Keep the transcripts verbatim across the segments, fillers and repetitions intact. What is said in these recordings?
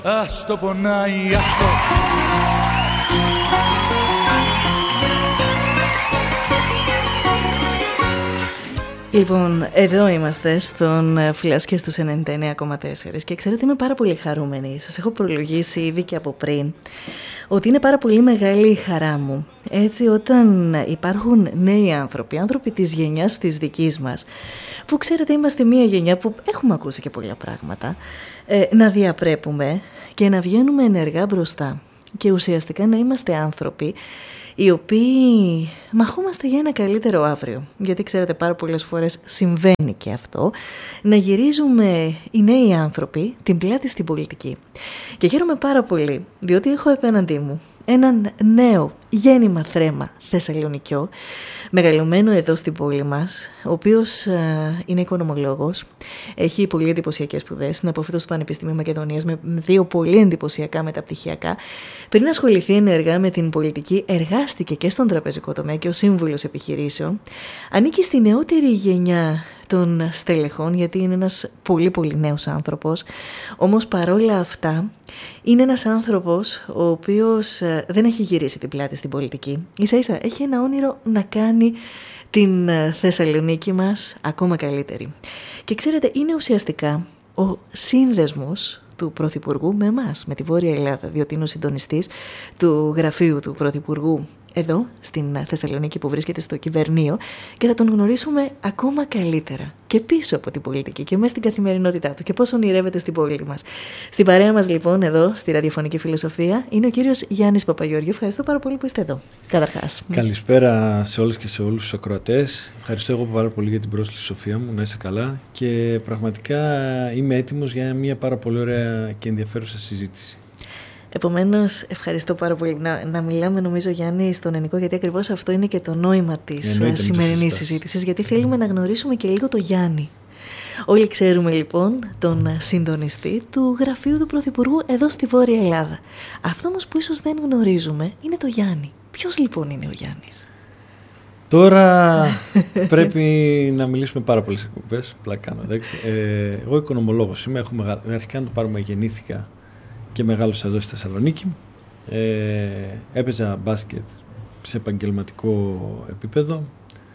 Ας το πονάει, ας το... Λοιπόν, εδώ είμαστε στον Φλάσκια στους ενενήντα εννέα κόμμα τέσσερα και ξέρετε είμαι πάρα πολύ χαρούμενη. Σας έχω προλογίσει ήδη και από πριν ότι είναι πάρα πολύ μεγάλη η χαρά μου. Έτσι όταν υπάρχουν νέοι άνθρωποι, άνθρωποι της γενιάς της δικής μας, που ξέρετε είμαστε μια γενιά που έχουμε ακούσει και πολλά πράγματα, ε, να διαπρέπουμε και να βγαίνουμε ενεργά μπροστά και ουσιαστικά να είμαστε άνθρωποι οι οποίοι μαχόμαστε για ένα καλύτερο αύριο. Γιατί ξέρετε πάρα πολλές φορές συμβαίνει και αυτό, να γυρίζουμε οι νέοι άνθρωποι την πλάτη στην πολιτική. Και χαίρομαι πάρα πολύ, διότι έχω απέναντί μου έναν νέο γέννημα θρέμα Θεσσαλονικιό, μεγαλωμένο εδώ στην πόλη μας, ο οποίος ε, είναι οικονομολόγος, έχει πολύ εντυπωσιακές σπουδές, είναι αποφύτος του Πανεπιστημίου Μακεδονίας με δύο πολύ εντυπωσιακά μεταπτυχιακά. Πριν ασχοληθεί ενεργά με την πολιτική, εργάστηκε και στον τραπεζικό τομέα και ως σύμβουλος επιχειρήσεων. Ανήκει στη νεότερη γενιά των στελεχών, γιατί είναι ένας πολύ πολύ νέος άνθρωπος, όμως παρόλα αυτά είναι ένας άνθρωπος ο οποίος ε, δεν έχει γυρίσει την πλάτη στην πολιτική. Ίσα ίσα έχει ένα όνειρο να κάνει την Θεσσαλονίκη μας ακόμα καλύτερη. Και ξέρετε, είναι ουσιαστικά ο σύνδεσμος του Πρωθυπουργού με εμάς, με τη Βόρεια Ελλάδα, διότι είναι ο συντονιστής του γραφείου του Πρωθυπουργού εδώ στην Θεσσαλονίκη που βρίσκεται στο Κυβερνείο και θα τον γνωρίσουμε ακόμα καλύτερα και πίσω από την πολιτική και μέσα στην καθημερινότητά του και πώς ονειρεύεται στην πόλη μας. Στην παρέα μας λοιπόν εδώ στη ραδιοφωνική φιλοσοφία είναι ο κύριος Γιάννης Παπαγεωργίου. Ευχαριστώ πάρα πολύ που είστε εδώ. Καταρχάς. Καλησπέρα σε όλες και σε όλους τους ακροατές. Ευχαριστώ εγώ πάρα πολύ για την πρόσκληση, Σοφία μου, να είσαι καλά και πραγματικά είμαι έτοιμος για μια πάρα πολύ ωραία και ενδιαφέρουσα συζήτηση. Επομένως, ευχαριστώ πάρα πολύ να, να μιλάμε, νομίζω, Γιάννη, στον ελληνικό, γιατί ακριβώς αυτό είναι και το νόημα της σημερινής συζήτησης, γιατί θέλουμε να γνωρίσουμε και λίγο το Γιάννη. Όλοι ξέρουμε λοιπόν τον συντονιστή του γραφείου του Πρωθυπουργού εδώ στη Βόρεια Ελλάδα. Αυτό όμως που ίσως δεν γνωρίζουμε είναι το Γιάννη. Ποιος λοιπόν είναι ο Γιάννης? Τώρα πρέπει να μιλήσουμε πάρα πολλές εκπομπές. Πλακάνω, εντάξει. Ε, εγώ οικονομολόγος είμαι, έχω μεγα... αρχικά να το πάρουμε, γεννήθηκα και μεγάλωσα εδώ στη Θεσσαλονίκη. Ε, έπαιζα μπάσκετ σε επαγγελματικό επίπεδο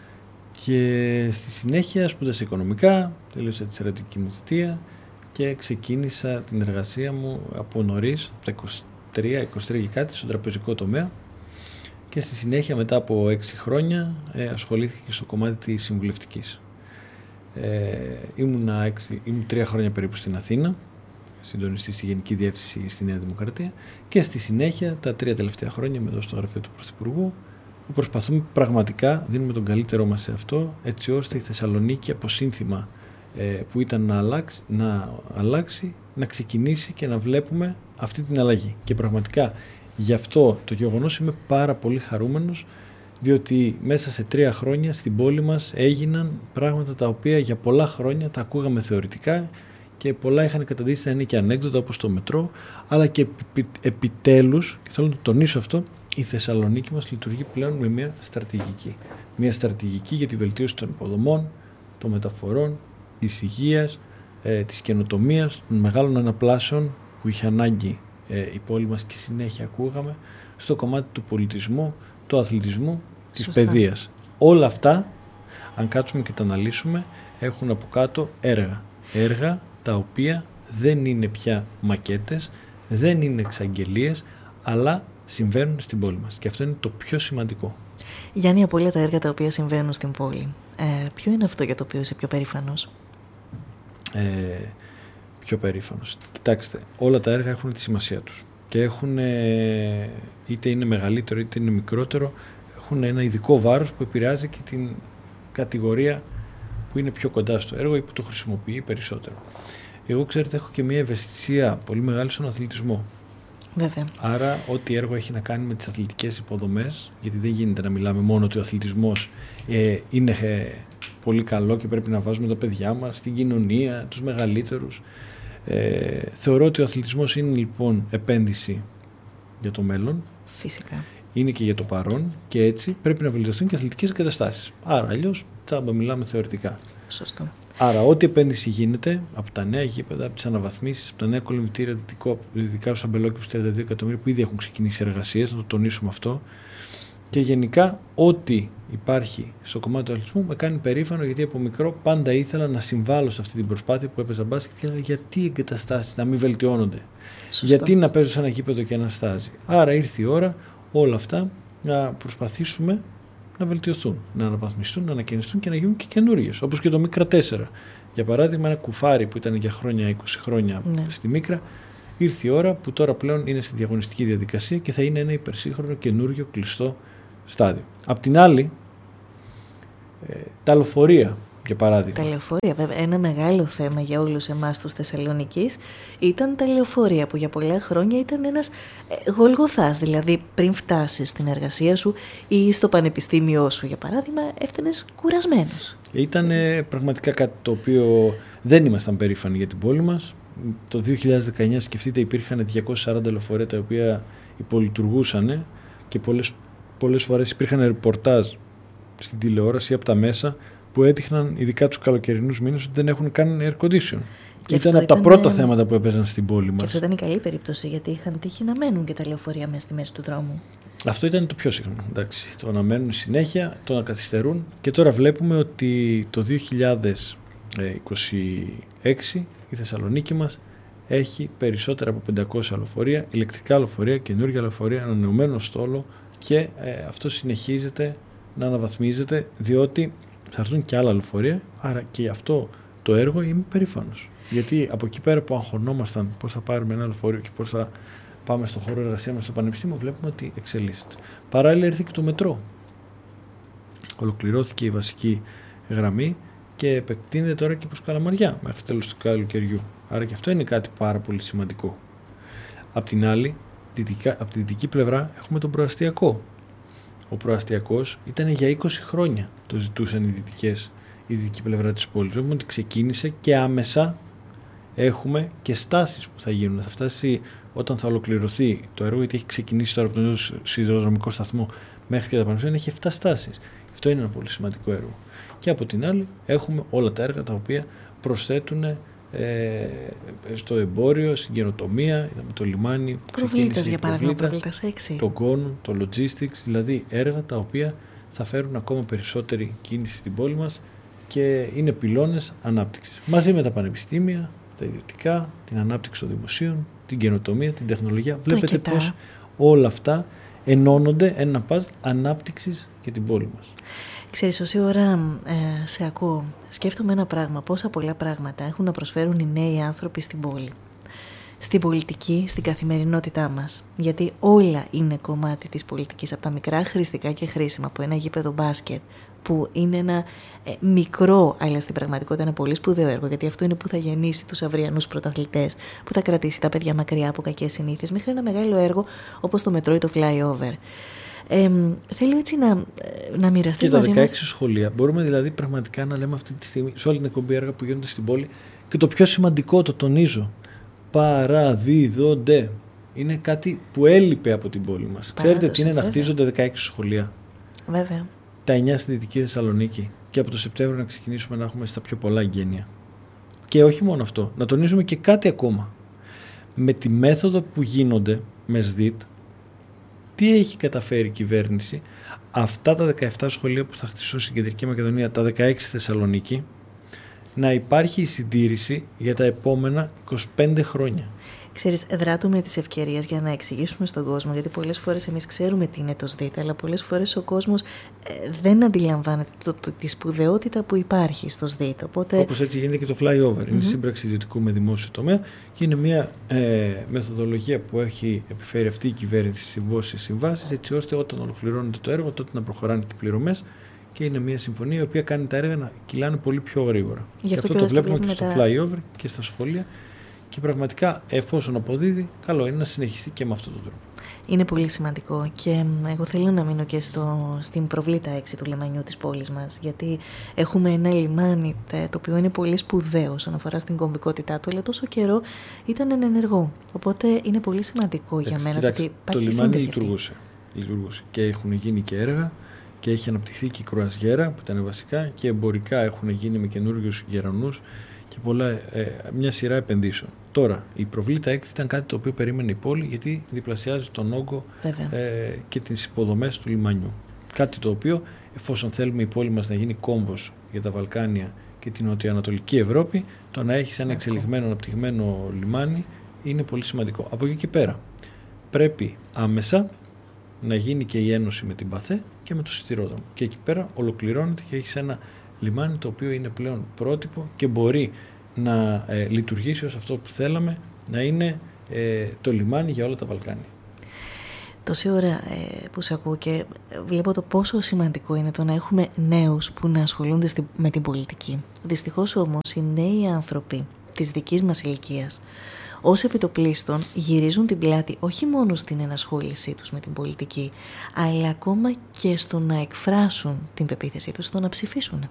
και στη συνέχεια σπούδασα οικονομικά, τελείωσα τη στρατιωτική μου θητεία και ξεκίνησα την εργασία μου από νωρίς, από τα είκοσι τρία, είκοσι τρία και κάτι, στον τραπεζικό τομέα και στη συνέχεια μετά από έξι χρόνια ε, ασχολήθηκα και στο κομμάτι της συμβουλευτικής. Ε, ήμουνα έξι, ήμουν τρία χρόνια περίπου στην Αθήνα, συντονιστή στη Γενική Διεύθυνση στη Νέα Δημοκρατία και στη συνέχεια τα τρία τελευταία χρόνια είμαι εδώ στο γραφείο του Πρωθυπουργού που προσπαθούμε πραγματικά, δίνουμε τον καλύτερό μας σε αυτό έτσι ώστε η Θεσσαλονίκη από σύνθημα ε, που ήταν να αλλάξει, να αλλάξει, να ξεκινήσει και να βλέπουμε αυτή την αλλαγή και πραγματικά γι' αυτό το γεγονός είμαι πάρα πολύ χαρούμενος, διότι μέσα σε τρία χρόνια στην πόλη μας έγιναν πράγματα τα οποία για πολλά χρόνια τα ακούγαμε θεωρητικά και πολλά είχαν καταντήσει να είναι και ανέκδοτα όπως το μετρό, αλλά και επι, επιτέλους, και θέλω να το τονίσω αυτό, η Θεσσαλονίκη μας λειτουργεί πλέον με μια στρατηγική. Μια στρατηγική για τη βελτίωση των υποδομών, των μεταφορών, της υγείας, ε, της καινοτομίας, των μεγάλων αναπλάσεων που είχε ανάγκη ε, η πόλη μας και συνέχεια ακούγαμε, στο κομμάτι του πολιτισμού, του αθλητισμού, της Σωστά. παιδείας. Όλα αυτά, αν κάτσουμε και τα αναλύσουμε, έχουν από κάτω έργα. Έργα τα οποία δεν είναι πια μακέτες, δεν είναι εξαγγελίες, αλλά συμβαίνουν στην πόλη μας. Και αυτό είναι το πιο σημαντικό. Γιάννη, από όλα τα έργα τα οποία συμβαίνουν στην πόλη, ε, ποιο είναι αυτό για το οποίο είσαι πιο περήφανος? Ε, πιο περήφανος. Κοιτάξτε, όλα τα έργα έχουν τη σημασία τους. Και έχουν, ε, είτε είναι μεγαλύτερο είτε είναι μικρότερο, έχουν ένα ειδικό βάρος που επηρεάζει και την κατηγορία που είναι πιο κοντά στο έργο ή που το χρησιμοποιεί περισσότερο. Εγώ, ξέρετε, έχω και μια ευαισθησία πολύ μεγάλη στον αθλητισμό. Βέβαια. Άρα, ό,τι έργο έχει να κάνει με τις αθλητικές υποδομές, γιατί δεν γίνεται να μιλάμε μόνο ότι ο αθλητισμός ε, είναι ε, πολύ καλό και πρέπει να βάζουμε τα παιδιά μας στην κοινωνία, τους μεγαλύτερους. Ε, θεωρώ ότι ο αθλητισμός είναι λοιπόν επένδυση για το μέλλον. Φυσικά. Είναι και για το παρόν και έτσι πρέπει να βελτιωθούν και αθλητικές εγκαταστάσεις. Άρα, αλλιώς, τσάμπα μιλάμε θεωρητικά. Σωστό. Άρα, ό,τι επένδυση γίνεται από τα νέα γήπεδα, από τις αναβαθμίσεις, από τα νέα κολυμβητήρια, δυτικά στο Αμπελόκηπος τριάντα δύο εκατομμύρια που ήδη έχουν ξεκινήσει εργασίες, να το τονίσουμε αυτό. Και γενικά, ό,τι υπάρχει στο κομμάτι του αθλητισμού με κάνει περήφανο, γιατί από μικρό πάντα ήθελα να συμβάλλω σε αυτή την προσπάθεια που έπαιζα μπάσκετ και έλεγα γιατί οι εγκαταστάσεις να μην βελτιώνονται. Σωστό. Γιατί να παίζω σε ένα γήπεδο και ένα στάζι. Άρα ήρθε η ώρα όλα αυτά να προσπαθήσουμε να βελτιωθούν, να αναβαθμιστούν, να ανακαινιστούν και να γίνουν και καινούριες. Όπως και το Μίκρα τέσσερα. Για παράδειγμα, ένα κουφάρι που ήταν για χρόνια, είκοσι χρόνια ναι. στη Μίκρα, ήρθε η ώρα που τώρα πλέον είναι στη διαγωνιστική διαδικασία και θα είναι ένα υπερσύγχρονο καινούριο κλειστό στάδιο. Απ' την άλλη, ε, τα λεωφορεία, για παράδειγμα. Τα λεωφορεία, βέβαια. Ένα μεγάλο θέμα για όλους εμάς τους Θεσσαλονικείς ήταν τα λεωφορεία, που για πολλά χρόνια ήταν ένας ε, γολγοθάς. Δηλαδή, πριν φτάσεις στην εργασία σου ή στο πανεπιστήμιό σου, για παράδειγμα, έφτανες κουρασμένος. Ήταν ε, πραγματικά κάτι το οποίο δεν ήμασταν περήφανοι για την πόλη μας. Το δύο χιλιάδες δεκαεννιά, σκεφτείτε, υπήρχαν διακόσια σαράντα λεωφορεία τα οποία υπολειτουργούσαν και πολλές, πολλές φορές υπήρχαν ρεπορτάζ στην τηλεόραση από τα μέσα που έδειχναν, ειδικά τους καλοκαιρινούς μήνες, ότι δεν έχουν καν air condition. Και ήταν από τα πρώτα θέματα που έπαιζαν στην πόλη μας. Και αυτό ήταν η καλή περίπτωση, γιατί είχαν τύχει να μένουν και τα λεωφορεία μέσα στη μέση του δρόμου. Αυτό ήταν το πιο συχνό. Εντάξει. Το να μένουν συνέχεια, το να καθυστερούν. Και τώρα βλέπουμε ότι το δύο χιλιάδες είκοσι έξι η Θεσσαλονίκη μας έχει περισσότερα από πεντακόσια λεωφορεία, ηλεκτρικά λεωφορεία, καινούργια λεωφορεία, ανανεωμένο στόλο και ε, αυτό συνεχίζεται να αναβαθμίζεται, διότι θα έρθουν και άλλα λεωφορεία, άρα και γι' αυτό το έργο είμαι περήφανος. Γιατί από εκεί πέρα που αγχωνόμασταν πώς θα πάρουμε ένα λεωφορείο και πώς θα πάμε στον χώρο εργασία μας στο πανεπιστήμιο, βλέπουμε ότι εξελίσσεται. Παράλληλα ήρθε και το μετρό. Ολοκληρώθηκε η βασική γραμμή και επεκτείνεται τώρα και προς Καλαμαριά μέχρι τέλος του καλοκαιριού. Άρα και αυτό είναι κάτι πάρα πολύ σημαντικό. Απ' την άλλη, από τη δυτική πλευρά έχουμε τον προαστιακό. Ο προαστιακός ήταν για είκοσι χρόνια το ζητούσαν οι δυτικές, η δυτική πλευρά της πόλης. Βλέπουμε ότι ξεκίνησε και άμεσα έχουμε και στάσεις που θα γίνουν. Θα φτάσει όταν θα ολοκληρωθεί το έργο, γιατί έχει ξεκινήσει τώρα από τον σιδηροδρομικό σταθμό μέχρι και τα πανεπιστήμια, έχει επτά στάσεις. Αυτό είναι ένα πολύ σημαντικό έργο. Και από την άλλη έχουμε όλα τα έργα τα οποία προσθέτουν ε, στο εμπόριο, στην καινοτομία, είδαμε το λιμάνι που Προβλήτας, για παράδειγμα, Προβλήτας έξι. Το Κόνο, το Logistics, δηλαδή έργα τα οποία θα φέρουν ακόμα περισσότερη κίνηση στην πόλη μας και είναι πυλώνες ανάπτυξης. Μαζί με τα πανεπιστήμια, τα ιδιωτικά, την ανάπτυξη των δημοσίων, την καινοτομία, την τεχνολογία. Βλέπετε πώς όλα αυτά ενώνονται ένα παζ ανάπτυξης για την πόλη μας. Ξέρεις, όση ώρα ε, σε ακούω, σκέφτομαι ένα πράγμα, πόσα πολλά πράγματα έχουν να προσφέρουν οι νέοι άνθρωποι στην πόλη. Στην πολιτική, στην καθημερινότητά μας. Γιατί όλα είναι κομμάτι της πολιτικής, από τα μικρά χρηστικά και χρήσιμα, από ένα γήπεδο μπάσκετ, που είναι ένα ε, μικρό, αλλά στην πραγματικότητα ένα πολύ σπουδαίο έργο, γιατί αυτό είναι που θα γεννήσει τους αυριανούς πρωταθλητές, που θα κρατήσει τα παιδιά μακριά από κακές συνήθειες, μέχρι ένα μεγάλο έργο όπως το μετρό ή το flyover. Ε, θέλω έτσι να, να μοιραστείς μαζί μας. Και τα δεκαέξι σχολεία. Μπορούμε δηλαδή πραγματικά να λέμε αυτή τη στιγμή σε όλη την εκπομπή έργα που γίνονται στην πόλη. Και το πιο σημαντικό, το τονίζω, παραδίδονται. Είναι κάτι που έλειπε από την πόλη μας. Ξέρετε τι είναι βέβαια. Να χτίζονται δεκαέξι σχολεία. Βέβαια. Τα εννιά στη Δυτική Θεσσαλονίκη. Και από το Σεπτέμβριο να ξεκινήσουμε να έχουμε στα πιο πολλά εγγένεια. Και όχι μόνο αυτό. Να τονίζουμε και κάτι ακόμα. Με τη μέθοδο που γίνονται με ΣΔΙΤ, τι έχει καταφέρει η κυβέρνηση, αυτά τα δεκαεπτά σχολεία που θα χτίσουν στην Κεντρική Μακεδονία, τα δεκαέξι στη Θεσσαλονίκη, να υπάρχει η συντήρηση για τα επόμενα είκοσι πέντε χρόνια. Ξέρεις, δράτουμε τις ευκαιρίες για να εξηγήσουμε στον κόσμο, γιατί πολλές φορές εμείς ξέρουμε τι είναι το ΣΔΙΤ, αλλά πολλές φορές ο κόσμος ε, δεν αντιλαμβάνεται το, το, τη σπουδαιότητα που υπάρχει στο ΣΔΙΤ. Οπότε... Όπως έτσι γίνεται και το flyover. Mm-hmm. Είναι σύμπραξη ιδιωτικού με δημόσιο τομέα και είναι μια ε, μεθοδολογία που έχει επιφέρει αυτή η κυβέρνηση στις δημόσιες συμβάσεις, έτσι ώστε όταν ολοκληρώνεται το έργο, τότε να προχωράνε και πληρωμές. Και είναι μια συμφωνία η οποία κάνει τα έργα να κυλάνε πολύ πιο γρήγορα. Γι' και αυτό, αυτό και το βλέπουμε και στο τα... flyover και στα σχολεία. Και πραγματικά, εφόσον αποδίδει, καλό είναι να συνεχιστεί και με αυτόν τον τρόπο. Είναι πολύ σημαντικό και εγώ θέλω να μείνω και στο, στην Προβλήτα έξι του λιμανιού της πόλης μας, γιατί έχουμε ένα λιμάνι το οποίο είναι πολύ σπουδαίο όσον αφορά στην κομβικότητά του, αλλά τόσο καιρό ήταν ενεργό. Οπότε είναι πολύ σημαντικό Εξ, για μένα κοιτάξτε, ότι υπάρχει το λιμάνι λειτουργούσε, λειτουργούσε και έχουν γίνει και έργα και έχει αναπτυχθεί και η κρουαζιέρα που ήταν βασικά και εμπορικά έχουν γίνει με καινούριους γερανούς και πολλά, ε, μια σειρά επενδύσεων. Τώρα, η Προβλήτα έξι ήταν κάτι το οποίο περίμενε η πόλη γιατί διπλασιάζει τον όγκο ε, και τις υποδομές του λιμανιού. Κάτι το οποίο, εφόσον θέλουμε η πόλη μας να γίνει κόμβος για τα Βαλκάνια και την νοτιοανατολική Ευρώπη, το να έχεις ένα εξελιγμένο, αναπτυγμένο λιμάνι είναι πολύ σημαντικό. Από εκεί και πέρα, πρέπει άμεσα να γίνει και η ένωση με την Παθέ και με το σιδηρόδρομο. Και εκεί πέρα ολοκληρώνεται και έχεις ένα λιμάνι το οποίο είναι πλέον πρότυπο και μπορεί να ε, λειτουργήσει ως αυτό που θέλαμε, να είναι ε, το λιμάνι για όλα τα Βαλκάνια. Τόση ώρα ε, που σε ακούω και βλέπω το πόσο σημαντικό είναι το να έχουμε νέους που να ασχολούνται στη, με την πολιτική. Δυστυχώς όμως οι νέοι άνθρωποι της δικής μας ηλικίας ως επιτοπλίστων γυρίζουν την πλάτη όχι μόνο στην ενασχόλησή τους με την πολιτική, αλλά ακόμα και στο να εκφράσουν την πεποίθησή τους, στο να ψηφίσουν.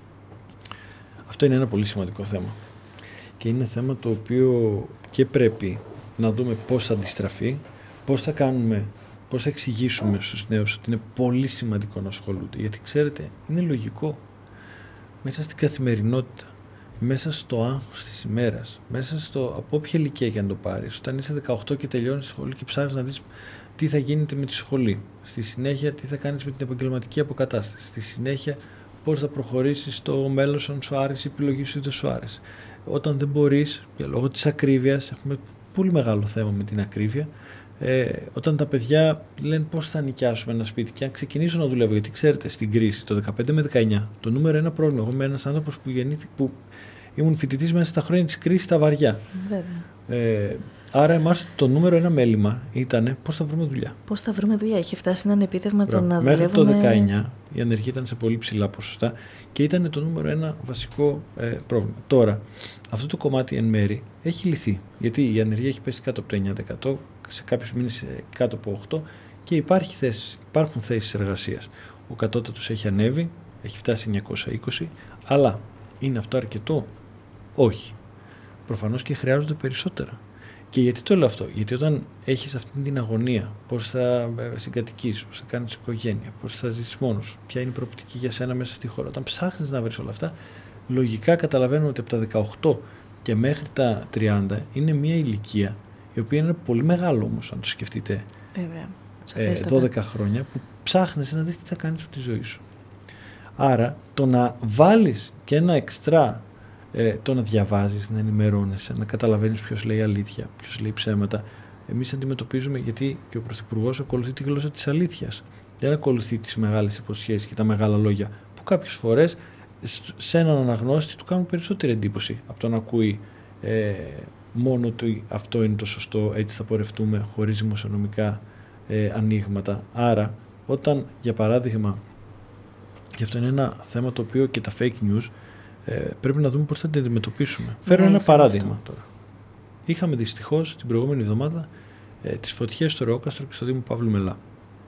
Αυτό είναι ένα πολύ σημαντικό θέμα. Και είναι θέμα το οποίο και πρέπει να δούμε πώς θα αντιστραφεί, πώς θα κάνουμε, πώς θα εξηγήσουμε στους νέους ότι είναι πολύ σημαντικό να ασχολούνται. Γιατί ξέρετε, είναι λογικό μέσα στην καθημερινότητα, μέσα στο άγχος της ημέρας, μέσα στο από όποια ηλικία και αν το πάρεις, όταν είσαι δεκαοκτώ και τελειώνεις τη σχολή και ψάχνεις να δεις τι θα γίνεται με τη σχολή, στη συνέχεια τι θα κάνεις με την επαγγελματική αποκατάσταση, στη συνέχεια πώς θα προχωρήσεις στο μέλλον αν σου άρεσε η επιλογή σου ή δεν σου άρεσε. Όταν δεν μπορείς, για λόγω της ακρίβειας, έχουμε πολύ μεγάλο θέμα με την ακρίβεια, ε, όταν τα παιδιά λένε πώς θα νοικιάσουμε ένα σπίτι και αν ξεκινήσω να δουλεύω, γιατί ξέρετε στην κρίση το δεκαπέντε με δεκαεννιά το νούμερο ένα πρόβλημα, εγώ είμαι ένας άνθρωπος που, γεννήθη, που ήμουν φοιτητής μέσα στα χρόνια της κρίσης στα βαριά. Ε, άρα εμάς το νούμερο ένα μέλημα ήταν πώς θα βρούμε δουλειά. Πώς θα βρούμε δουλειά, είχε φτάσει έναν επίτευγμα το να δουλεύουμε. Μέχρι το δεκαεννιά η ανεργία ήταν σε πολύ ψηλά ποσοστά και ήταν το νούμερο ένα βασικό ε, πρόβλημα. Τώρα, αυτό το κομμάτι εν μέρη έχει λυθεί, γιατί η ανεργία έχει πέσει κάτω από το εννιά τοις εκατό, σε κάποιους μήνες κάτω από οκτώ τοις εκατό και υπάρχει θέσεις, υπάρχουν θέσεις εργασίας. Ο κατώτατος έχει ανέβει, έχει φτάσει εννιακόσια είκοσι, αλλά είναι αυτό αρκετό? Όχι. Προφανώς και χρειάζονται περισσότερα. Και γιατί το λέω αυτό? Γιατί όταν έχεις αυτή την αγωνία, πώς θα συγκατοικείς, πώς θα κάνεις οικογένεια, πώς θα ζήσεις μόνος σου, ποια είναι η προοπτική για σένα μέσα στη χώρα, όταν ψάχνεις να βρεις όλα αυτά, λογικά καταλαβαίνω ότι από τα δεκαοκτώ και μέχρι τα τριάντα είναι μια ηλικία η οποία είναι πολύ μεγάλο όμως, αν το σκεφτείτε. Βέβαια. Ε, δώδεκα χρόνια που ψάχνεις να δεις τι θα κάνεις από τη ζωή σου. Άρα το να βάλεις και ένα εξτρά, ε, το να διαβάζεις, να ενημερώνεσαι, να καταλαβαίνεις ποιος λέει αλήθεια, ποιος λέει ψέματα. Εμείς αντιμετωπίζουμε, γιατί και ο Πρωθυπουργός ακολουθεί τη γλώσσα της αλήθειας. Δεν ακολουθεί τις μεγάλες υποσχέσεις και τα μεγάλα λόγια που κάποιες φορές σε έναν αναγνώστη του κάνουν περισσότερη εντύπωση από το να ακούει ε, μόνο ότι αυτό είναι το σωστό, έτσι θα πορευτούμε χωρίς δημοσιονομικά ε, ανοίγματα. Άρα όταν, για παράδειγμα, και αυτό είναι ένα θέμα το οποίο και τα fake news ε, πρέπει να δούμε πώς θα τα αντιμετωπίσουμε. Φέρω ένα παράδειγμα αυτό. Τώρα. Είχαμε δυστυχώς την προηγούμενη εβδομάδα ε, τις φωτιές στο Ρεόκαστρο και στο Δήμο Παύλου Μελά.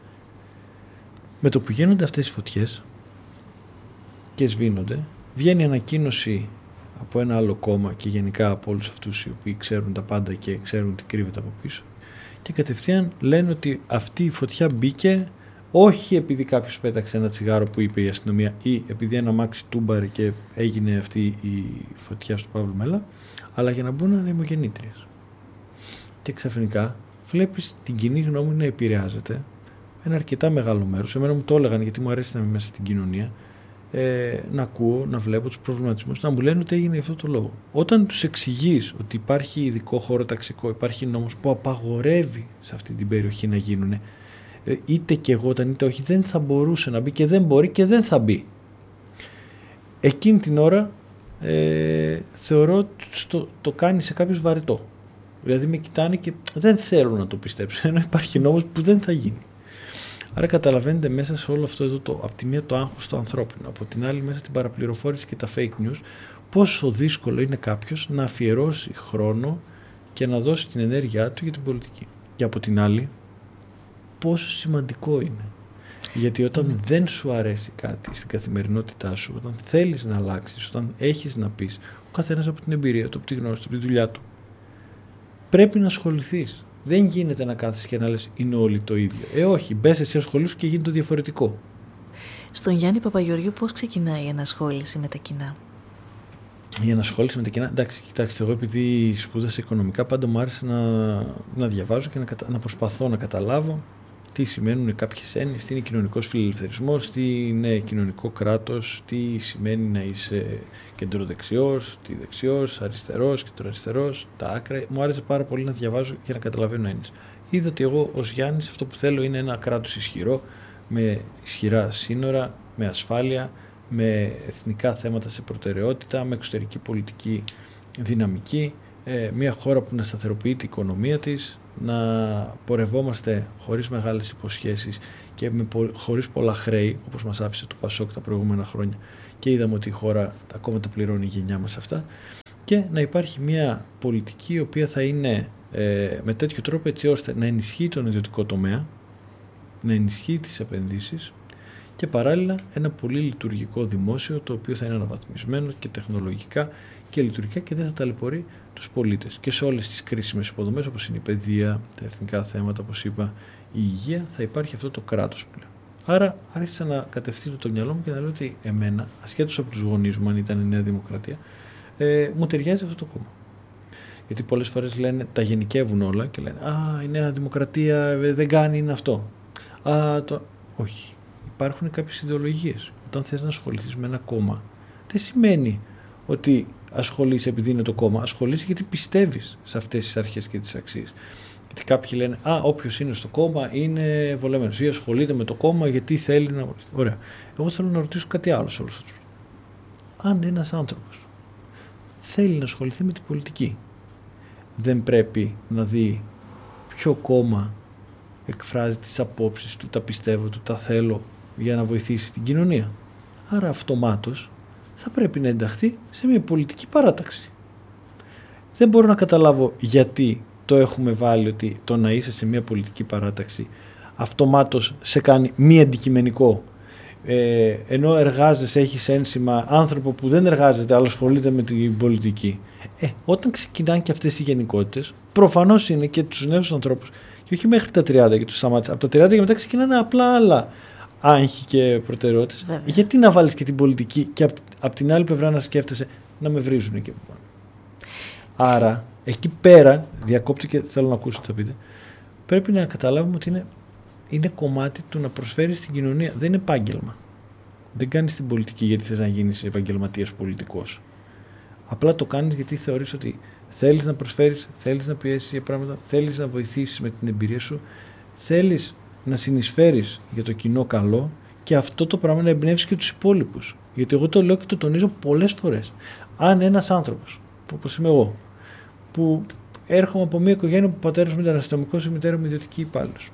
Με το που γίνονται αυτές οι φωτιές και σβήνονται, βγαίνει ανακοίνωση από ένα άλλο κόμμα και γενικά από όλους αυτούς οι οποίοι ξέρουν τα πάντα και ξέρουν τι κρύβεται από πίσω και κατευθείαν λένε ότι αυτή η φωτιά μπήκε όχι επειδή κάποιος πέταξε ένα τσιγάρο που είπε η αστυνομία ή επειδή ένα αμάξι τούμπαρε και έγινε αυτή η φωτιά στο Παύλου Μέλα, αλλά για να μπουν ανεμογεννήτριες. Και ξαφνικά βλέπεις την κοινή γνώμη να επηρεάζεται ένα αρκετά μεγάλο μέρος. Εμένα μου το έλεγαν γιατί μου αρέσει να είμαι μέσα στην κοινωνία, ε, να ακούω, να βλέπω τους προβληματισμούς, να μου λένε ότι έγινε αυτό το λόγο. Όταν τους εξηγείς ότι υπάρχει ειδικό χώρο ταξικό, υπάρχει νόμος που απαγορεύει σε αυτή την περιοχή να γίνουν, είτε και εγώ όταν είτε όχι, δεν θα μπορούσε να μπει και δεν μπορεί και δεν θα μπει. Εκείνη την ώρα ε, θεωρώ ότι το, το κάνει σε κάποιους βαρετό. Δηλαδή με κοιτάνε και δεν θέλω να το πιστέψω, ενώ υπάρχει νόμος που δεν θα γίνει. Άρα καταλαβαίνετε μέσα σε όλο αυτό εδώ, το, από τη μία το άγχος το ανθρώπινο, από την άλλη μέσα την παραπληροφόρηση και τα fake news, πόσο δύσκολο είναι κάποιος να αφιερώσει χρόνο και να δώσει την ενέργειά του για την πολιτική. Και από την άλλη, πόσο σημαντικό είναι. Γιατί όταν mm. δεν σου αρέσει κάτι στην καθημερινότητά σου, όταν θέλεις να αλλάξεις, όταν έχεις να πεις, ο καθένας από την εμπειρία του, από τη γνώση του, από τη δουλειά του, πρέπει να ασχοληθείς. Δεν γίνεται να κάθεσαι και να λες είναι όλοι το ίδιο. Ε, όχι, μπες εσύ ασχολήσου και γίνει το διαφορετικό. Στον Γιάννη Παπαγεωργίου πώς ξεκινάει η ενασχόληση με τα κοινά? Η ενασχόληση με τα κοινά, εντάξει, κοιτάξτε, εγώ επειδή σπούδασα οικονομικά, πάντα μου άρεσε να, να διαβάζω και να, να προσπαθώ να καταλάβω τι σημαίνουν κάποιες έννοιες, τι είναι κοινωνικός φιλελευθερισμός, τι είναι κοινωνικό κράτος, τι σημαίνει να είσαι κεντροδεξιός, τι δεξιός, αριστερός, κεντροαριστερός, τα άκρα. Μου άρεσε πάρα πολύ να διαβάζω και να καταλαβαίνω έννοιες. Είδα ότι εγώ ως Γιάννης αυτό που θέλω είναι ένα κράτος ισχυρό, με ισχυρά σύνορα, με ασφάλεια, με εθνικά θέματα σε προτεραιότητα, με εξωτερική πολιτική δυναμική, ε, μια χώρα που να σταθεροποιεί την οικονομία της, να πορευόμαστε χωρίς μεγάλες υποσχέσεις και με, χωρίς πολλά χρέη, όπως μας άφησε το Πασόκ τα προηγούμενα χρόνια και είδαμε ότι η χώρα ακόμα τα πληρώνει η γενιά μας αυτά, και να υπάρχει μια πολιτική η οποία θα είναι ε, με τέτοιο τρόπο έτσι ώστε να ενισχύει τον ιδιωτικό τομέα, να ενισχύει τις επενδύσεις και παράλληλα ένα πολύ λειτουργικό δημόσιο, το οποίο θα είναι αναβαθμισμένο και τεχνολογικά και λειτουργικά και δεν θα ταλαιπωρεί τους πολίτες. Και σε όλες τις κρίσιμες υποδομές, όπως είναι η παιδεία, τα εθνικά θέματα, όπως είπα, η υγεία, θα υπάρχει αυτό το κράτος πλέον. Άρα άρχισα να κατευθύνω το μυαλό μου και να λέω ότι εμένα, ασχέτως από τους γονείς μου, αν ήταν η Νέα Δημοκρατία, ε, μου ταιριάζει αυτό το κόμμα. Γιατί πολλές φορές λένε, τα γενικεύουν όλα και λένε «Α, η Νέα Δημοκρατία δεν κάνει, είναι αυτό». Α, το... Όχι. Υπάρχουν κάποιες ιδεολογίες. Όταν θες να ασχοληθείς με ένα κόμμα, δεν σημαίνει ότι ασχολείσαι επειδή είναι το κόμμα. Ασχολείσαι γιατί πιστεύεις σε αυτές τις αρχές και τις αξίες. Γιατί κάποιοι λένε «Α, όποιος είναι στο κόμμα είναι βολεμένος» ή ασχολείται με το κόμμα γιατί θέλει να... Ωραία. Εγώ θέλω να ρωτήσω κάτι άλλο σε όλους αυτούς. Αν ένας άνθρωπος θέλει να ασχοληθεί με την πολιτική, δεν πρέπει να δει ποιο κόμμα εκφράζει τις απόψεις του, τα πιστεύω του, τα θέλω για να βοηθήσει την κοινωνία? Άρα αυτομάτως θα πρέπει να ενταχθεί σε μια πολιτική παράταξη. Δεν μπορώ να καταλάβω γιατί το έχουμε βάλει ότι το να είσαι σε μια πολιτική παράταξη αυτομάτως σε κάνει μη αντικειμενικό. Ε, ενώ εργάζεσαι, έχεις ένσημα άνθρωπο που δεν εργάζεται αλλά ασχολείται με την πολιτική. Ε, όταν ξεκινάνε και αυτές οι γενικότητες, προφανώς είναι και τους νέους ανθρώπους, και όχι μέχρι τα τριάντα και τους σταμάτησε. Από τα τριάντα και μετά ξεκινάνε απλά άλλα άγχη και προτεραιότητες. Βέβαια. Γιατί να βάλεις και την πολιτική και απ, απ' την άλλη πλευρά να σκέφτεσαι να με βρίζουν εκεί που πάνε? Άρα, εκεί πέρα, διακόπτω και θέλω να ακούσω τι θα πείτε, πρέπει να καταλάβουμε ότι είναι, είναι κομμάτι του να προσφέρεις στην κοινωνία. Δεν είναι επάγγελμα. Δεν κάνεις την πολιτική γιατί θες να γίνεις επαγγελματίας πολιτικός. Απλά το κάνεις γιατί θεωρείς ότι θέλεις να προσφέρεις, θέλεις να πιέσεις για πράγματα, θέλεις να βοηθήσεις με την εμπειρία σου, θέλεις να συνεισφέρεις για το κοινό καλό και αυτό το πράγμα να εμπνεύσει και τους υπόλοιπους. Γιατί εγώ το λέω και το τονίζω πολλές φορές. Αν ένας άνθρωπος, όπως είμαι εγώ, που έρχομαι από μια οικογένεια που ο πατέρας μου ήταν αστυνομικός, η μητέρα μου ιδιωτική υπάλληλος,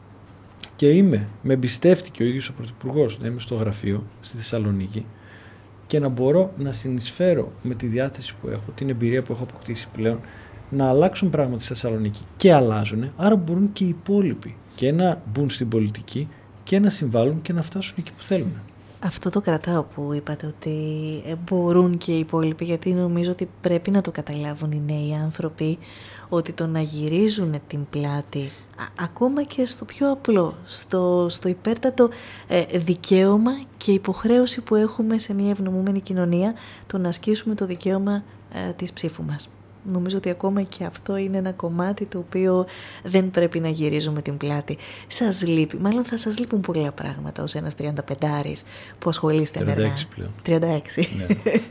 και είμαι, με εμπιστεύτηκε ο ίδιος ο πρωθυπουργός να είμαι στο γραφείο στη Θεσσαλονίκη και να μπορώ να συνεισφέρω με τη διάθεση που έχω, την εμπειρία που έχω αποκτήσει πλέον, να αλλάξουν πράγματα στη Θεσσαλονίκη και αλλάζουν, άρα μπορούν και οι υπόλοιποι και να μπουν στην πολιτική και να συμβάλλουν και να φτάσουν εκεί που θέλουν. Αυτό το κρατάω που είπατε, ότι μπορούν και οι υπόλοιποι, γιατί νομίζω ότι πρέπει να το καταλάβουν οι νέοι άνθρωποι, ότι το να γυρίζουν την πλάτη, α, ακόμα και στο πιο απλό, στο, στο υπέρτατο ε, δικαίωμα και υποχρέωση που έχουμε σε μια ευνομούμενη κοινωνία, το να ασκήσουμε το δικαίωμα ε, της ψήφου μας. Νομίζω ότι ακόμα και αυτό είναι ένα κομμάτι το οποίο δεν πρέπει να γυρίζουμε την πλάτη. Σας λείπει, μάλλον θα σας λείπουν πολλά πράγματα ως ένας τριανταπεντάρης που ασχολείστε ενεργά. τριάντα έξι πλέον. τριάντα έξι. Ναι.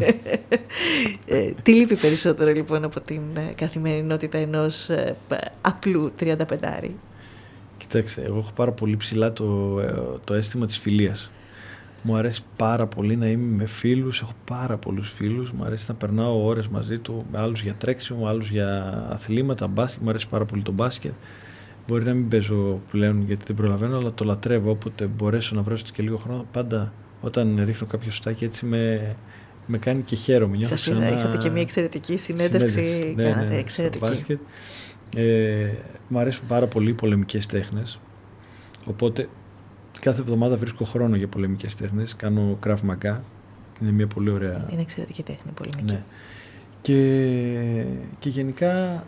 ε, τι λείπει περισσότερο λοιπόν από την καθημερινότητα ενός ε, απλού τριανταπεντάρη? Κοιτάξτε, εγώ έχω πάρα πολύ ψηλά το, το αίσθημα της φιλίας. Μου αρέσει πάρα πολύ να είμαι με φίλους, έχω πάρα πολλούς φίλους, μου αρέσει να περνάω ώρες μαζί του, με άλλους για τρέξιμο, άλλους για αθλήματα, μπάσκετ, μου αρέσει πάρα πολύ το μπάσκετ. Μπορεί να μην παίζω πλέον γιατί δεν προλαβαίνω, αλλά το λατρεύω, όποτε μπορέσω να βρω και λίγο χρόνο, πάντα όταν ρίχνω κάποιο σουτάκι έτσι με, με κάνει και χαίρομαι. Σας ξανά... είδα, είχατε και μια εξαιρετική συνέντευξη, συνέντευξη. Ναι, κάνατε, ναι, εξαιρετική. Μπάσκετ. Ε, μου αρέσουν πάρα πολύ οι πολεμικές τέχνες, οπότε κάθε εβδομάδα βρίσκω χρόνο για πολεμικές τέχνες. Κάνω Krav Maga. Είναι μια πολύ ωραία... Είναι εξαιρετική τέχνη πολεμική. Ναι. Και, και γενικά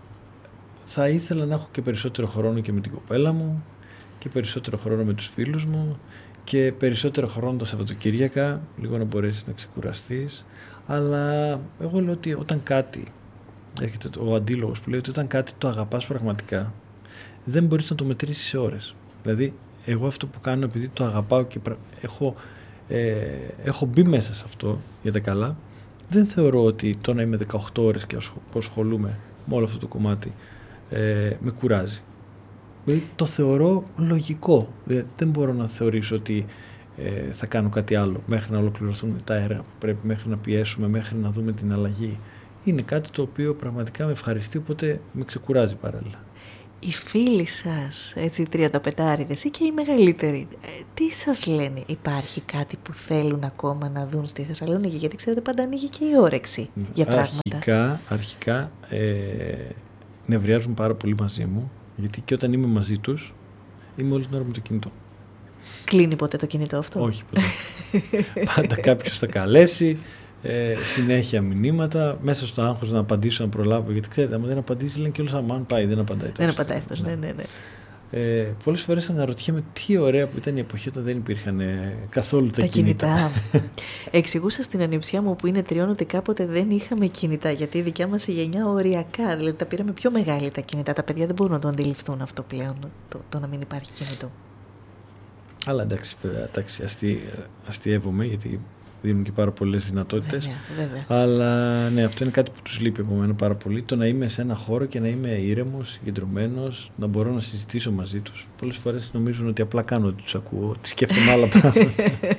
θα ήθελα να έχω και περισσότερο χρόνο και με την κοπέλα μου και περισσότερο χρόνο με τους φίλους μου και περισσότερο χρόνο τα Σαββατοκύριακα, λίγο να μπορέσεις να ξεκουραστείς. Αλλά εγώ λέω ότι όταν κάτι, έρχεται ο αντίλογος που λέει ότι όταν κάτι το αγαπάς πραγματικά, δεν μπορείς να το μετρήσεις σε ώρες. Δηλαδή, εγώ αυτό που κάνω επειδή το αγαπάω και έχω, ε, έχω μπει μέσα σε αυτό για τα καλά, δεν θεωρώ ότι το να είμαι δεκαοκτώ ώρες και ασχολούμαι με όλο αυτό το κομμάτι ε, με κουράζει. Δηλαδή, το θεωρώ λογικό. Δηλαδή, δεν μπορώ να θεωρήσω ότι ε, θα κάνω κάτι άλλο μέχρι να ολοκληρωθούν τα έργα που πρέπει, μέχρι να πιέσουμε, μέχρι να δούμε την αλλαγή. Είναι κάτι το οποίο πραγματικά με ευχαριστεί, οπότε με ξεκουράζει παράλληλα. Οι φίλοι σας, έτσι, τριανταπεντάριδες ή και οι μεγαλύτεροι, ε, τι σας λένε, υπάρχει κάτι που θέλουν ακόμα να δουν στη Θεσσαλονίκη? Γιατί ξέρετε, πάντα ανοίγει και η όρεξη για πράγματα. Αρχικά, αρχικά ε, νευριάζουν πάρα πολύ μαζί μου, γιατί και όταν είμαι μαζί τους, είμαι όλη την ώρα με το κινητό. Κλείνει ποτέ το κινητό αυτό? Όχι ποτέ. Πάντα κάποιος θα καλέσει, ε, συνέχεια μηνύματα, μέσα στο άγχος να απαντήσω, να προλάβω. Γιατί ξέρετε, άμα δεν απαντήσει, λένε και όλος αμάν πάει, δεν απαντάει. Δεν απαντάει αυτός, ναι, ναι, ναι. Ε, πολλές φορές αναρωτιέμαι τι ωραία που ήταν η εποχή όταν δεν υπήρχαν ε, καθόλου τα, τα κινητά. κινητά. Εξηγούσα στην ανιψιά μου που είναι τριών ότι κάποτε δεν είχαμε κινητά, γιατί η δικιά μας η γενιά οριακά, δηλαδή τα πήραμε πιο μεγάλη τα κινητά. Τα παιδιά δεν μπορούν να το αντιληφθούν αυτό πλέον, το, το να μην υπάρχει κινητό. Αλλά εντάξει, εντάξει αστεί, αστειεύομαι, γιατί δίνουν και πάρα πολλές δυνατότητες. Βέβαια, βέβαια. Αλλά ναι, αυτό είναι κάτι που τους λείπει από μένα πάρα πολύ. Το να είμαι σε ένα χώρο και να είμαι ήρεμος, συγκεντρωμένος, να μπορώ να συζητήσω μαζί τους. Πολλές φορές νομίζουν ότι απλά κάνω ότι τους ακούω, ότι σκέφτομαι άλλα πράγματα.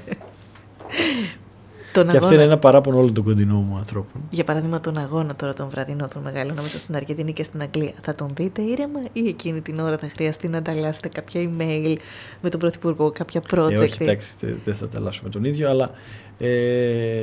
Τον και αγώνα... αυτό είναι ένα παράπονο όλων των κοντινών μου ανθρώπων. Για παράδειγμα, τον αγώνα τώρα τον βραδινό, τον μεγάλο, ανάμεσα στην Αργεντινή και στην Αγγλία. Θα τον δείτε ήρεμα ή εκείνη την ώρα θα χρειαστεί να ανταλλάσσετε κάποια email με τον Πρωθυπουργό, κάποια project? Ε, όχι, εντάξει, δεν θα ανταλλάσσουμε τον ίδιο, αλλά ε,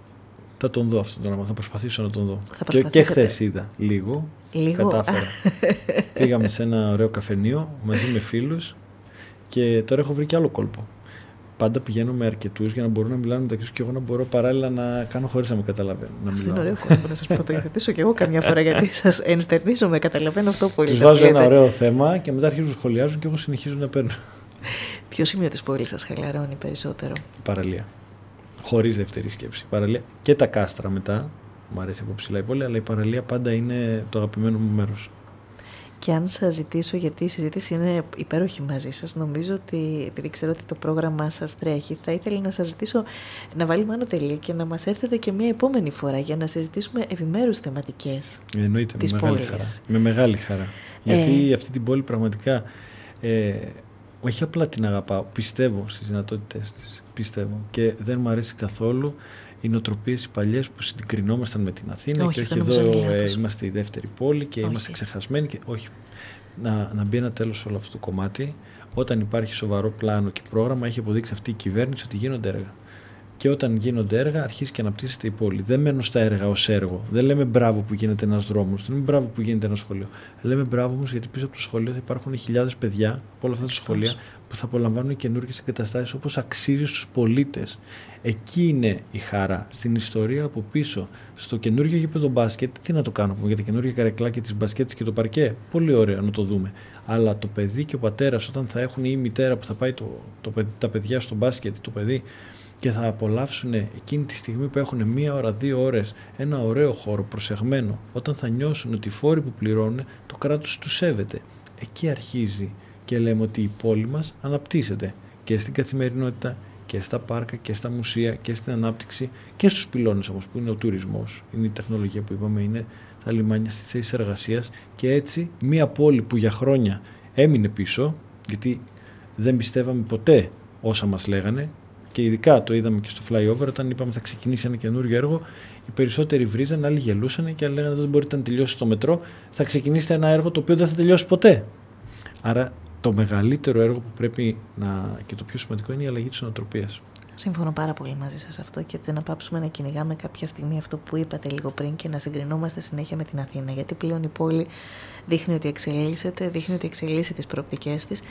θα τον δω αυτόν τον αγώνα. Θα προσπαθήσω να τον δω. Και, και χθες είδα λίγο. Λίγο. Κατάφερα. Πήγαμε σε ένα ωραίο καφενείο μαζί με φίλους και τώρα έχω βρει και άλλο κόλπο. Πάντα πηγαίνω με αρκετούς για να μπορούν να μιλάνε μεταξύ τους και εγώ να μπορώ παράλληλα να κάνω χωρίς να με καταλαβαίνω. Αυτό είναι ωραίο κόλπο, να σας πω. Θα το υιοθετήσω και εγώ καμιά φορά, γιατί σας ενστερνίζομαι, καταλαβαίνω αυτό πολύ. Τους βάζω ένα ωραίο θέμα και μετά αρχίζουν να σχολιάζουν και εγώ συνεχίζω να παίρνω. Ποιο σημείο της πόλης σας χαλαρώνει περισσότερο? Παραλία. Χωρίς δεύτερη σκέψη. Παραλία. Και τα κάστρα μετά. Μου αρέσει από ψηλά η πόλη, αλλά η παραλία πάντα είναι το αγαπημένο μου μέρος. Και αν σας ζητήσω, γιατί η συζήτηση είναι υπέροχη μαζί σας, νομίζω ότι επειδή ξέρω ότι το πρόγραμμά σας τρέχει, θα ήθελα να σας ζητήσω να βάλουμε άνω τελεία και να μας έρθετε και μια επόμενη φορά για να συζητήσουμε επιμέρους θεματικές. Εννοείται, της με μεγάλη πόλης. χαρά. Με μεγάλη χαρά. Ε... Γιατί αυτή την πόλη πραγματικά ε, όχι απλά την αγαπάω, πιστεύω στις δυνατότητες της. Πιστεύω. Και δεν μου αρέσει καθόλου οι νοοτροπίες οι παλιές που συγκρινόμασταν με την Αθήνα. Όχι, και όχι εδώ ε, είμαστε η δεύτερη πόλη και όχι. Είμαστε ξεχασμένοι. Και, όχι. Να, να μπει ένα τέλος σε όλο αυτό το κομμάτι. Όταν υπάρχει σοβαρό πλάνο και πρόγραμμα, έχει αποδείξει αυτή η κυβέρνηση ότι γίνονται έργα. Και όταν γίνονται έργα, αρχίζει και αναπτύσσεται η πόλη. Δεν μένω στα έργα ως έργο. Δεν λέμε μπράβο που γίνεται ένας δρόμος. Δεν λέμε μπράβο που γίνεται ένα σχολείο. Λέμε μπράβο όμως γιατί πίσω από το σχολείο θα υπάρχουν χιλιάδες παιδιά από όλα αυτά τα σχολεία που θα απολαμβάνουν καινούργιες εγκαταστάσεις όπως αξίζει στους πολίτες. Εκεί είναι η χαρά. Στην ιστορία από πίσω, στο καινούργιο γήπεδο μπάσκετ, τι να το κάνουμε για τα καινούργια καρεκλάκια της μπασκέτης και το παρκέ. Πολύ ωραίο να το δούμε. Αλλά το παιδί και ο πατέρας, όταν θα έχουν ή η μητέρα που θα πάει το, το, το, τα παιδιά στο μπάσκετ, το παιδί, και θα απολαύσουν εκείνη τη στιγμή που έχουν μία ώρα, δύο ώρες ένα ωραίο χώρο προσεγμένο, όταν θα νιώσουν ότι οι φόροι που πληρώνουν το κράτος τους σέβεται. Εκεί αρχίζει και λέμε ότι η πόλη μας αναπτύσσεται και στην καθημερινότητα και στα πάρκα και στα μουσεία και στην ανάπτυξη και στους πυλώνες όμως που είναι ο τουρισμός, είναι η τεχνολογία που είπαμε, είναι τα λιμάνια στις θέσεις εργασίας και έτσι μία πόλη που για χρόνια έμεινε πίσω γιατί δεν πιστεύαμε ποτέ όσα μας λέγανε. Και ειδικά το είδαμε και στο flyover, όταν είπαμε θα ξεκινήσει ένα καινούριο έργο, οι περισσότεροι βρίζαν, άλλοι γελούσαν και άλλοι λέγανε δεν μπορείτε να τελειώσει στο μετρό, θα ξεκινήσετε ένα έργο το οποίο δεν θα τελειώσει ποτέ. Άρα το μεγαλύτερο έργο που πρέπει να, και το πιο σημαντικό είναι η αλλαγή της νοοτροπίας. Συμφωνώ πάρα πολύ μαζί σας αυτό και να πάψουμε να κυνηγάμε κάποια στιγμή αυτό που είπατε λίγο πριν και να συγκρινόμαστε συνέχεια με την Αθήνα. Γιατί πλέον η πόλη δείχνει ότι εξελίσσεται, δείχνει ότι εξελίσσει τις προοπτικές της.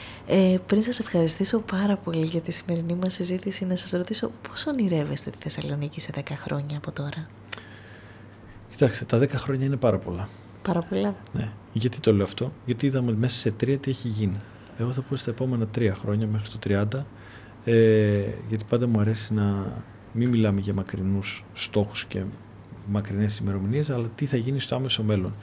Ε, πριν σας ευχαριστήσω πάρα πολύ για τη σημερινή μας συζήτηση, να σας ρωτήσω πώς ονειρεύεστε τη Θεσσαλονίκη σε δέκα χρόνια από τώρα? Κοιτάξτε, τα δέκα χρόνια είναι πάρα πολλά. Πάρα πολλά. Ναι. Γιατί το λέω αυτό? Γιατί είδαμε μέσα σε τρία τι έχει γίνει. Εγώ θα πω στα επόμενα τρία χρόνια μέχρι το τριάντα Ε, γιατί πάντα μου αρέσει να μην μιλάμε για μακρινούς στόχους και μακρινές ημερομηνίες, αλλά τι θα γίνει στο άμεσο μέλλον.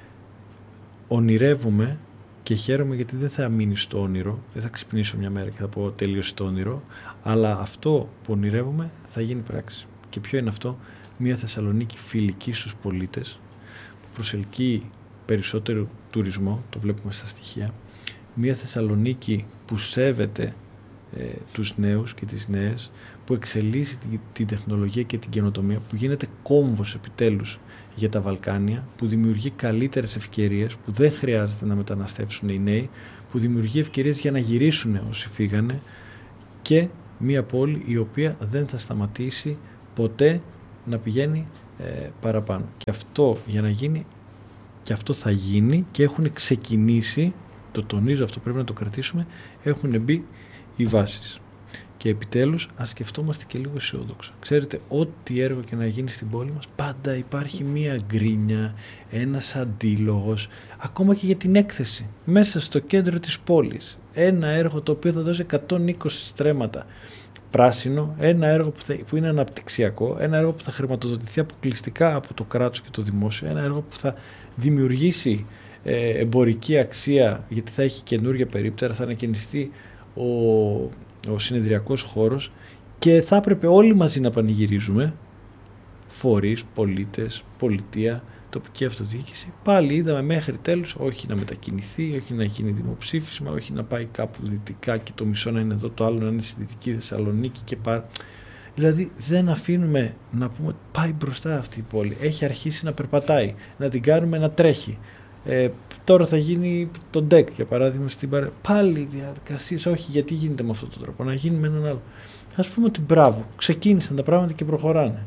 Ονειρεύομαι και χαίρομαι γιατί δεν θα μείνει στο όνειρο, δεν θα ξυπνήσω μια μέρα και θα πω τελείωσε το όνειρο, αλλά αυτό που ονειρεύομαι θα γίνει πράξη. Και ποιο είναι αυτό? Μια Θεσσαλονίκη φιλική στους πολίτες, που προσελκύει περισσότερο τουρισμό, το βλέπουμε στα στοιχεία. Μια Θεσσαλονίκη που σέβεται ε, τους νέους και τις νέες, που εξελίσσει την, την τεχνολογία και την καινοτομία, που γίνεται κόμβος επιτέλους για τα Βαλκάνια, που δημιουργεί καλύτερες ευκαιρίες, που δεν χρειάζεται να μεταναστεύσουν οι νέοι, που δημιουργεί ευκαιρίες για να γυρίσουν όσοι φύγανε, και μια πόλη η οποία δεν θα σταματήσει ποτέ να πηγαίνει ε, παραπάνω. Και αυτό για να γίνει, και αυτό θα γίνει, και έχουν ξεκινήσει, το τονίζω αυτό, πρέπει να το κρατήσουμε, έχουν μπει οι βάσεις. Και επιτέλους ας σκεφτόμαστε και λίγο αισιόδοξα. Ξέρετε, ό,τι έργο και να γίνει στην πόλη μας, πάντα υπάρχει μία γκρίνια, ένας αντίλογος, ακόμα και για την έκθεση. Μέσα στο κέντρο της πόλης, ένα έργο το οποίο θα δώσει εκατόν είκοσι στρέμματα πράσινο, ένα έργο που, θα, που είναι αναπτυξιακό, ένα έργο που θα χρηματοδοτηθεί αποκλειστικά από το κράτος και το δημόσιο, ένα έργο που θα δημιουργήσει ε, εμπορική αξία, γιατί θα έχει καινούργια περίπτερα, θα ανακαινιστεί ο, ο συνεδριακός χώρος, και θα έπρεπε όλοι μαζί να πανηγυρίζουμε, φορείς, πολίτες, πολιτεία, τοπική αυτοδιοίκηση. Πάλι είδαμε μέχρι τέλους όχι να μετακινηθεί, όχι να γίνει δημοψήφισμα, όχι να πάει κάπου δυτικά και το μισό να είναι εδώ, το άλλο να είναι στη Δυτική Θεσσαλονίκη και πάρα. Δηλαδή δεν αφήνουμε να πούμε πάει μπροστά αυτή η πόλη, έχει αρχίσει να περπατάει, να την κάνουμε να τρέχει. Ε, τώρα θα γίνει το ντεκ για παράδειγμα στην παρέ... πάλι διαδικασίες, όχι γιατί γίνεται με αυτόν τον τρόπο, να γίνει με έναν άλλο. Ας πούμε ότι μπράβο, ξεκίνησαν τα πράγματα και προχωράνε.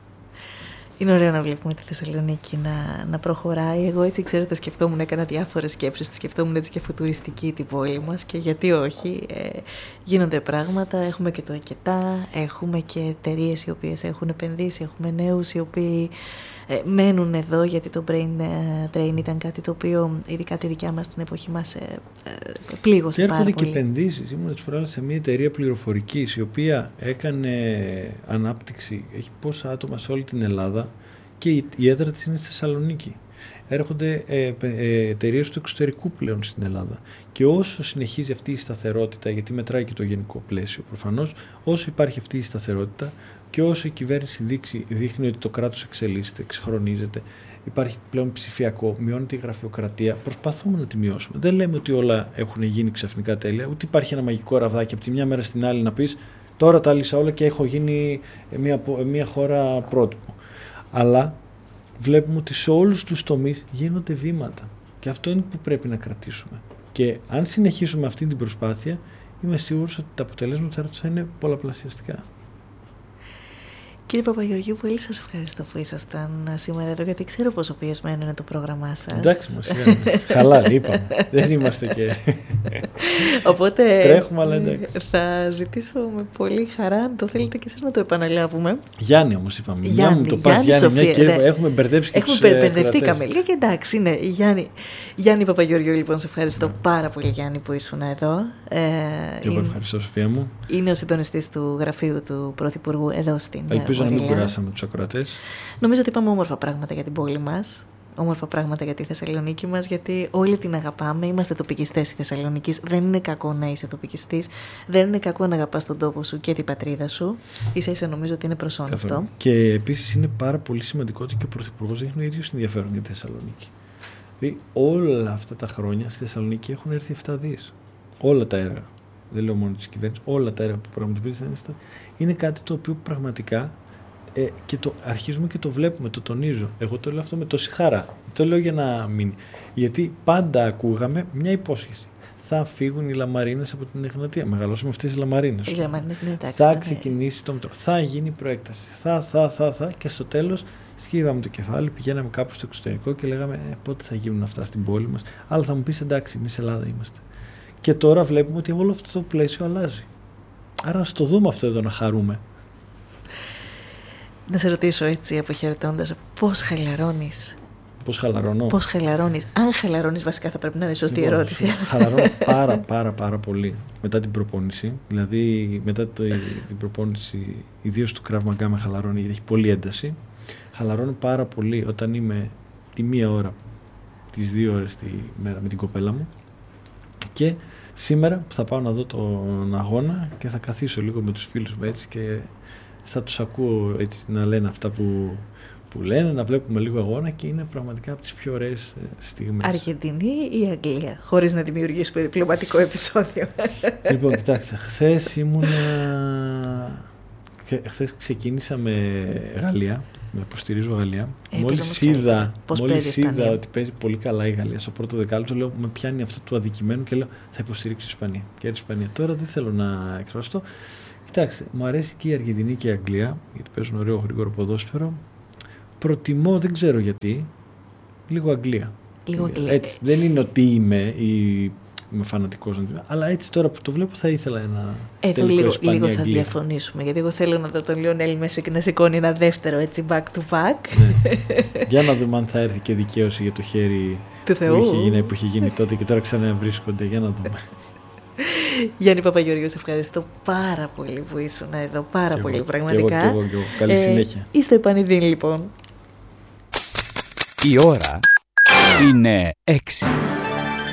Είναι ωραίο να βλέπουμε τη Θεσσαλονίκη να, να προχωράει. Εγώ έτσι, ξέρετε, σκεφτόμουν, έκανα διάφορες σκέψεις, σκεφτόμουν έτσι και φουτουριστική την πόλη μας, και γιατί όχι. Ε, γίνονται πράγματα, έχουμε και το ΕΚΕΤΑ, έχουμε και εταιρείες οι οποίες έχουν επενδύσει, έχουμε νέους οι οποίοι ε, μένουν εδώ, γιατί το Brain Train ήταν κάτι το οποίο ειδικά τη δικιά μας την εποχή μας ε, ε, πλήγωσε πάρα πολύ. Και έρχονται και επενδύσεις. Ήμουν τις προάλλες σε μια εταιρεία πληροφορικής η οποία έκανε ανάπτυξη, έχει πόσα άτομα σε όλη την Ελλάδα, και η έδρα της είναι στη Θεσσαλονίκη. Έρχονται ε, ε, εταιρείες του εξωτερικού πλέον στην Ελλάδα. Και όσο συνεχίζει αυτή η σταθερότητα, γιατί μετράει και το γενικό πλαίσιο προφανώς, όσο υπάρχει αυτή η σταθερότητα και όσο η κυβέρνηση δείξει, δείχνει ότι το κράτος εξελίσσεται, εξυγχρονίζεται, υπάρχει πλέον ψηφιακό, μειώνεται η γραφειοκρατία, προσπαθούμε να τη μειώσουμε. Δεν λέμε ότι όλα έχουν γίνει ξαφνικά τέλεια, ούτε υπάρχει ένα μαγικό ραβδάκι από τη μια μέρα στην άλλη να πεις τώρα τα λύσα όλα και έχω γίνει μια, μια χώρα πρότυπο. Αλλά βλέπουμε ότι σε όλους τους τομείς γίνονται βήματα, και αυτό είναι που πρέπει να κρατήσουμε. Και αν συνεχίσουμε αυτή την προσπάθεια, είμαι σίγουρος ότι τα αποτελέσματα θα είναι πολλαπλασιαστικά. Κύριε Παπαγεωργίου, πολύ σας ευχαριστώ που ήσασταν σήμερα εδώ, γιατί ξέρω πόσο πιεσμένο είναι το πρόγραμμά σας. Εντάξει, μας είναι. Χαλά, είπαμε. Δεν είμαστε και... Οπότε τρέχουμε, αλλά εντάξει. Θα ζητήσω με πολύ χαρά, αν το θέλετε και εσείς, να το επαναλάβουμε. Γιάννη όμως είπαμε. Γιάννη, μου το πας, Γιάννη, Γιάννη, μια Σοφία, και ναι. Έχουμε μπερδέψει και έχουμε τους ε, μπερδευτήκαμε λίγα, και εντάξει, ναι. Γιάννη, Γιάννη Παπαγεωργίου, λοιπόν, σε ευχαριστώ yeah. πάρα πολύ, Γιάννη, που ήσουν εδώ. Ε, και εγώ ευχαριστώ, Σοφία μου. Είναι ο συντονιστής του γραφείου του Πρωθυπουργού εδώ στην Ελπίζω να μην κουράσαμε τους ακροατές. Νομίζω ότι είπαμε όμορφα πράγματα για την πόλη μας, όμορφα πράγματα για τη Θεσσαλονίκη μας, γιατί όλοι την αγαπάμε, είμαστε τοπικιστές στη Θεσσαλονίκη. Δεν είναι κακό να είσαι τοπικιστής, δεν είναι κακό να αγαπάς τον τόπο σου και την πατρίδα σου. Ίσα ίσα νομίζω ότι είναι προσόν αυτό. Και επίσης είναι πάρα πολύ σημαντικό ότι και ο Πρωθυπουργός δείχνει ο ίδιος ενδιαφέρον για τη Θεσσαλονίκη. Δηλαδή όλα αυτά τα χρόνια στη Θεσσαλονίκη έχουν έρθει επτά δις. Όλα τα έργα. Δεν λέω μόνο της κυβέρνησης, όλα τα έργα που πραγματοποιήθηκαν είναι κάτι το οποίο πραγματικά. Ε, και το αρχίζουμε και το βλέπουμε, το τονίζω. Εγώ το λέω αυτό με τόση χαρά. Το λέω για να μείνει. Γιατί πάντα ακούγαμε μια υπόσχεση. Θα φύγουν οι λαμαρίνες από την Εγνατία. Μεγαλώσαμε αυτές οι λαμαρίνες. Οι λαμαρίνες, ναι, εντάξει. Θα ξεκινήσει το μετρό. Θα γίνει προέκταση. Θα, θα, θα, θα. Και στο τέλος σκύβαμε το κεφάλι, πηγαίναμε κάπου στο εξωτερικό και λέγαμε ε, πότε θα γίνουν αυτά στην πόλη μας. Αλλά θα μου πεις εντάξει, εμείς Ελλάδα είμαστε. Και τώρα βλέπουμε ότι όλο αυτό το πλαίσιο αλλάζει. Άρα ας το δούμε αυτό εδώ να χαρούμε. Να σε ρωτήσω έτσι αποχαιρετώντας, πώς χαλαρώνεις? Πώς χαλαρώνω. Πώς χαλαρώνεις. Αν χαλαρώνεις, βασικά θα πρέπει να είναι σωστή λοιπόν, ερώτηση. Χαλαρώνω πάρα πάρα πάρα πολύ μετά την προπόνηση. Δηλαδή μετά το, την προπόνηση, ιδίως του Krav Maga με χαλαρώνει γιατί έχει πολλή ένταση. Χαλαρώνω πάρα πολύ όταν είμαι τη μία ώρα, τις δύο ώρες τη μέρα με την κοπέλα μου. Και σήμερα που θα πάω να δω τον αγώνα και θα καθίσω λίγο με τους φίλους μου έτσι και θα τους ακούω έτσι να λένε αυτά που, που λένε, να βλέπουμε λίγο αγώνα και είναι πραγματικά από τις πιο ωραίες στιγμές. Αργεντινή ή Αγγλία, χωρίς να δημιουργήσουμε διπλωματικό επεισόδιο. Λοιπόν, κοιτάξτε, χθες ήμουνα... Χθες ξεκίνησα με Γαλλία, με υποστηρίζω Γαλλία. Ε, μόλις είδα, μόλις είδα ότι παίζει πολύ καλά η Γαλλία στο πρώτο δεκάλεπτο, λέω με πιάνει αυτό του αδικημένου και λέω θα υποστηρίξω η Ισπανία. Και η Ισπανία. Τώρα δεν θέλω να εκφραστώ. Κοιτάξτε, μου αρέσει και η Αργεντινή και η Αγγλία, γιατί παίζουν ωραίο γρήγορο ποδόσφαιρο. Προτιμώ, δεν ξέρω γιατί, λίγο Αγγλία. Λίγο Αγγλία. Έτσι, δεν είναι ότι είμαι ή είμαι φανατικός, αλλά έτσι τώρα που το βλέπω θα ήθελα ένα Εδώ τελικό λίγο, Ισπανία, λίγο θα Αγγλία. Διαφωνήσουμε, γιατί εγώ θέλω να δω τον Λιονέλ Μέση και να σηκώνει ένα δεύτερο έτσι back to back. Ναι. Για να δούμε αν θα έρθει και δικαίωση για το χέρι του Θεού. Που είχε γίνει, που είχε γίνει τότε και τώρα ξαναβρίσκονται. Για να δούμε. Γιάννη Παπαγεωργίου, σε ευχαριστώ πάρα πολύ που ήσουν εδώ. Πάρα και πολύ, εγώ, πραγματικά. Και εγώ, και εγώ, και εγώ. Καλή ε, συνέχεια. Είστε επανειδήν, λοιπόν. Η ώρα είναι έξι.